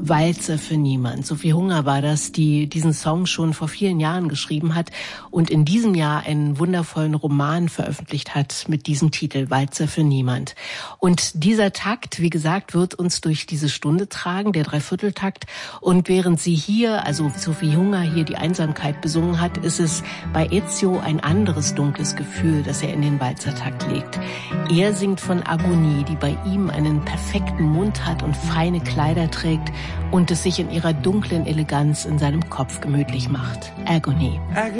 Walzer für niemand. Sophie Hunger war das, die diesen Song schon vor vielen Jahren geschrieben hat und in diesem Jahr einen wundervollen Roman veröffentlicht hat mit diesem Titel, Walzer für niemand. Und dieser Takt, wie gesagt, wird uns durch diese Stunde tragen, der Dreivierteltakt. Und während sie hier, also Sophie Hunger hier die Einsamkeit besungen hat, ist es bei Ezio ein anderes dunkles Gefühl, das er in den Walzertakt legt. Er singt von Agonie, die bei ihm einen perfekten Mund hat und feine Kleider trägt und es sich in ihrer dunklen Eleganz in seinem Kopf gemütlich macht. Agony.